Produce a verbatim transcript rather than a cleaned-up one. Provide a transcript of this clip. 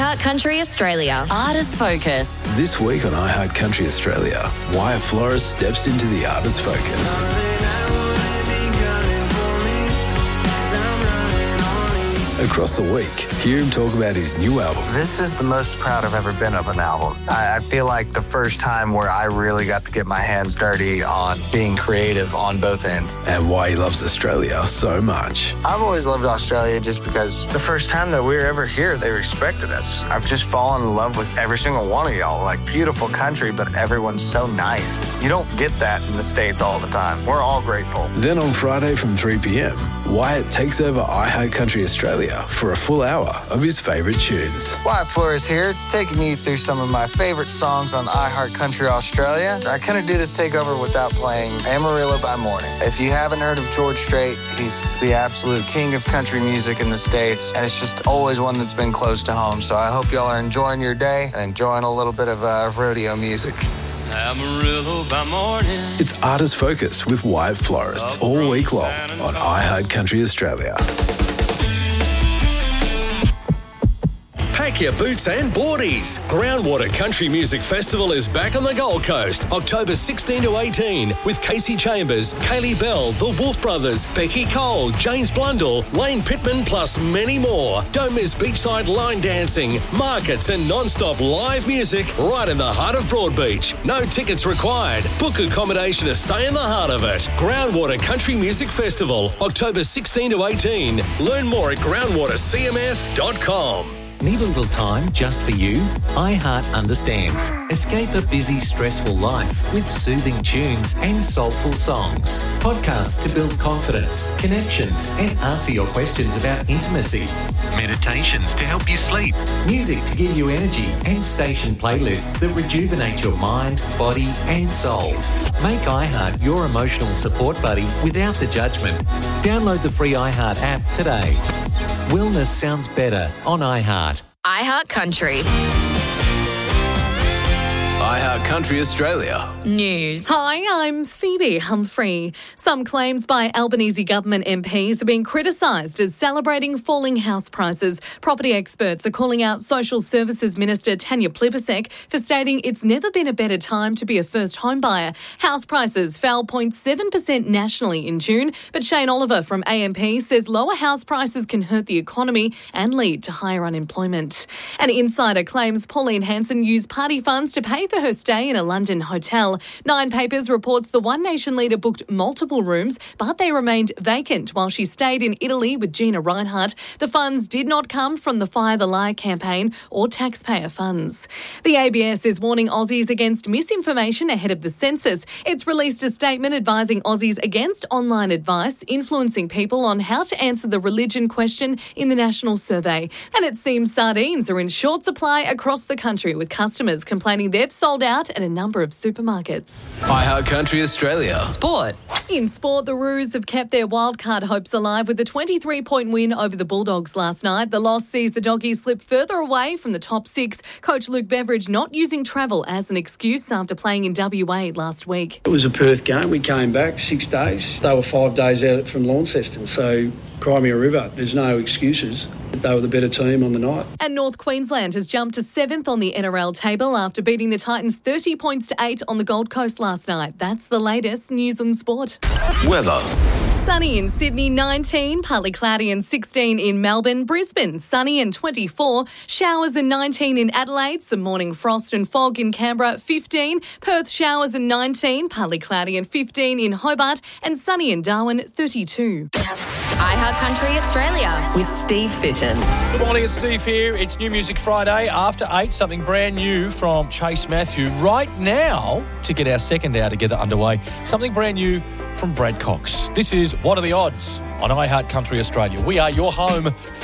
iHeart Country Australia. Artist Focus. This week on iHeart Country Australia, Wyatt Flores steps into the Artist Focus. Across the week, hear him talk about his new album. This is the most proud I've ever been of an album. I, I feel like the first time where I really got to get my hands dirty on being creative on both ends. And why he loves Australia so much. I've always loved Australia just because the first time that we were ever here, they respected us. I've just fallen in love with every single one of y'all. Like, beautiful country, but everyone's so nice. You don't get that in the States all the time. We're all grateful. Then on Friday from three p.m, Wyatt takes over iHeart Country Australia for a full hour of his favourite tunes. Wyatt Flores here, taking you through some of my favourite songs on iHeart Country Australia. I couldn't do this takeover without playing Amarillo by Morning. If you haven't heard of George Strait, he's the absolute king of country music in the States, and it's just always one that's been close to home. So I hope y'all are enjoying your day and enjoying a little bit of uh, rodeo music. Amarillo by morning. It's Artist Focus with Wyatt Flores all week long on iHeart Country Australia. Pack your boots and boardies. Groundwater Country Music Festival is back on the Gold Coast, October sixteen to eighteen, with Casey Chambers, Kaylee Bell, the Wolf Brothers, Becky Cole, James Blundell, Lane Pittman, plus many more. Don't miss beachside line dancing, markets and non-stop live music right in the heart of Broadbeach. No tickets required. Book accommodation to stay in the heart of it. Groundwater Country Music Festival, October sixteen to eighteen. Learn more at groundwater c m f dot com. Need a little time just for you? iHeart understands. Escape a busy, stressful life with soothing tunes and soulful songs. Podcasts to build confidence, connections, and answer your questions about intimacy. Meditations to help you sleep. Music to give you energy, and station playlists that rejuvenate your mind, body, and soul. Make iHeart your emotional support buddy without the judgment. Download the free iHeart app today. Wellness sounds better on iHeart. iHeart Country. iHeart Country Australia. News. Hi, I'm Phoebe Humphrey. Some claims by Albanese government M Ps are being criticised as celebrating falling house prices. Property experts are calling out Social Services Minister Tanya Plibersek for stating it's never been a better time to be a first home buyer. House prices fell zero point seven percent nationally in June, but Shane Oliver from A M P says lower house prices can hurt the economy and lead to higher unemployment. An insider claims Pauline Hanson used party funds to pay for her stay in a London hotel. Nine Papers reports the One Nation leader booked multiple rooms, but they remained vacant while she stayed in Italy with Gina Reinhardt. The funds did not come from the Fire the Lie campaign or taxpayer funds. The A B S is warning Aussies against misinformation ahead of the census. It's released a statement advising Aussies against online advice influencing people on how to answer the religion question in the national survey. And it seems sardines are in short supply across the country, with customers complaining they've sold out at a number of supermarkets. iHeart Country Australia. Sport. In sport, the Roos have kept their wildcard hopes alive with a twenty-three point win over the Bulldogs last night. The loss sees the Doggies slip further away from the top six. Coach Luke Beveridge not using travel as an excuse after playing in W A last week. It was a Perth game. We came back six days. They were five days out from Launceston, so Crimea River, there's no excuses. They were the better team on the night. And North Queensland has jumped to seventh on the N R L table after beating the Titans thirty points to eight on the Gold Coast last night. That's the latest news and sport. Weather. Sunny in Sydney, nineteen. Partly cloudy and sixteen in Melbourne. Brisbane, sunny and twenty-four. Showers and nineteen in Adelaide. Some morning frost and fog in Canberra, fifteen. Perth, showers and nineteen. Partly cloudy and fifteen in Hobart. And sunny in Darwin, thirty-two. iHeart Country Australia with Steve Fitton. Good morning, it's Steve here. It's New Music Friday. After eight, something brand new from Chase Matthew. Right now, to get our second hour together underway, something brand new from Brad Cox. This is What Are the Odds on iHeart Country Australia. We are your home for